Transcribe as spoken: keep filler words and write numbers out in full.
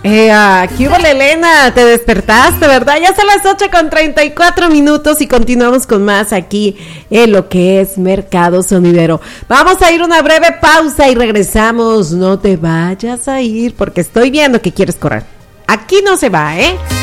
Eh, aquí hubo Elena, te despertaste, ¿verdad? Ya son las ocho con treinta y cuatro minutos y continuamos con más aquí en lo que es Mercado Sonidero. Vamos a ir una breve pausa y regresamos. No te vayas a ir porque estoy viendo que quieres correr. Aquí no se va, ¿eh?